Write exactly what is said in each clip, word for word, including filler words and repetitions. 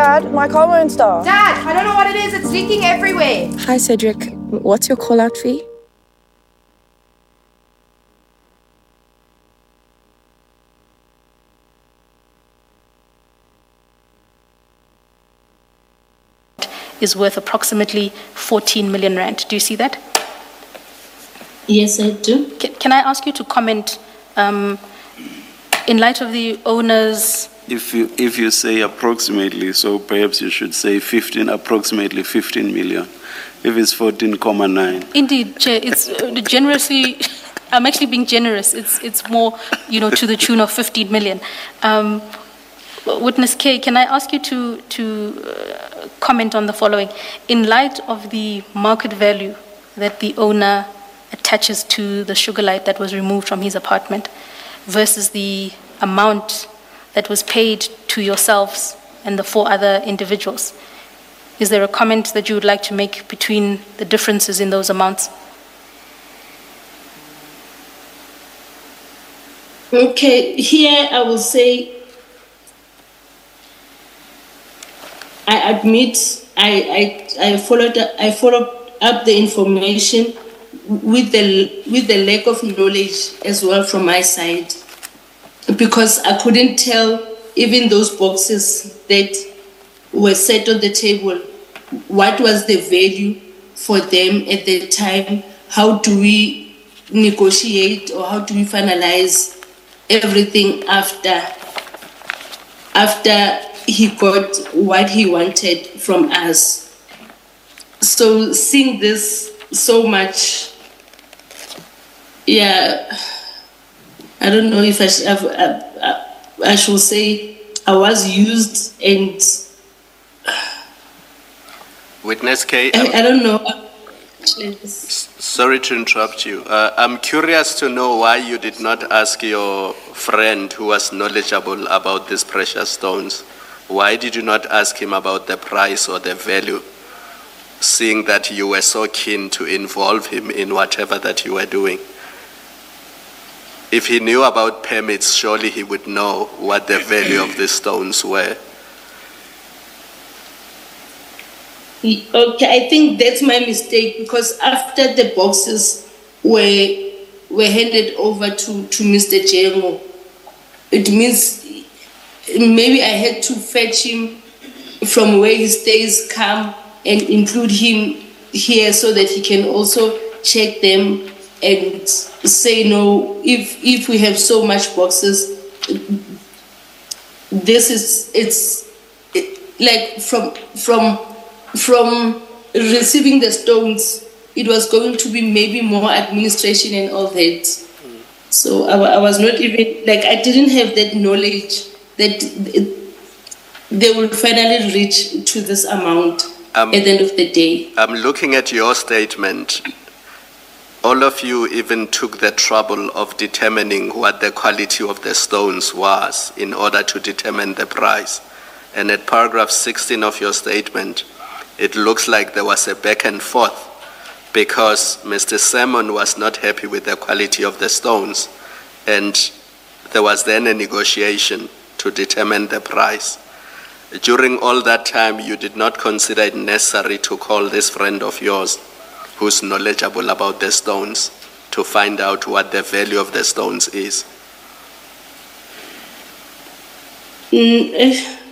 Dad, my car won't start. Dad, I don't know what it is. It's leaking everywhere. Hi, Cedric. What's your call-out fee? Is worth approximately fourteen million rand. Do you see that? Yes, I do. Can, can I ask you to comment um, in light of the owners? If you if you say approximately, so perhaps you should say fifteen, approximately fifteen million. If it's fourteen comma nine. Indeed, Chair. It's uh, generously. I'm actually being generous. It's it's more, you know, to the tune of fifteen million. Um, Witness K, can I ask you to, to uh, comment on the following? In light of the market value that the owner attaches to the sugar light that was removed from his apartment versus the amount that was paid to yourselves and the four other individuals, is there a comment that you would like to make between the differences in those amounts? Okay, here I will say, I admit I, I, I followed I followed up the information with the with the lack of knowledge as well from my side, because I couldn't tell even those boxes that were set on the table, what was the value for them at the time, how do we negotiate or how do we finalize everything after after he got what he wanted from us. So seeing this so much, yeah, I don't know if I, sh- I, I, I should say I was used and... Witness K. I, I don't know. Sorry to interrupt you. Uh, I'm curious to know why you did not ask your friend who was knowledgeable about these precious stones. Why did you not ask him about the price or the value, seeing that you were so keen to involve him in whatever that you were doing? If he knew about permits, surely he would know what the value of the stones were. Okay, I think that's my mistake, because after the boxes were were handed over to, to Mister Jengo, it means maybe I had to fetch him from where he stays, come and include him here so that he can also check them and say, no, if if we have so much boxes, this is, it's it, like from from from receiving the stones, it was going to be maybe more administration and all that. Mm. So I, I was not even, like, I didn't have that knowledge that it, they will finally reach to this amount um, at the end of the day. I'm looking at your statement. All of you even took the trouble of determining what the quality of the stones was in order to determine the price. And at paragraph sixteen of your statement, it looks like there was a back and forth because Mister Salmon was not happy with the quality of the stones, and there was then a negotiation to determine the price. During all that time, you did not consider it necessary to call this friend of yours who's knowledgeable about the stones to find out what the value of the stones is. Mm,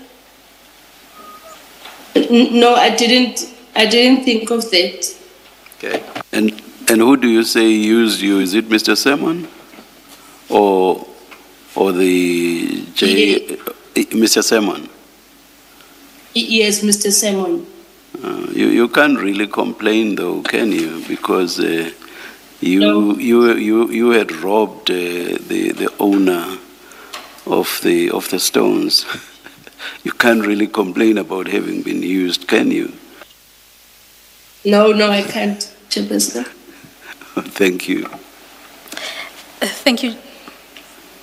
no, I didn't. I didn't think of that. Okay. And and who do you say used you? Is it Mister Salmon, or or the J, yeah. Mister Salmon? Yes, Mister Salmon. Uh, you you can't really complain though, can you? Because uh, you no. you you you had robbed uh, the the owner of the of the stones. You can't really complain about having been used, can you? No, no, I can't, Chairperson. Thank you. Uh, thank you.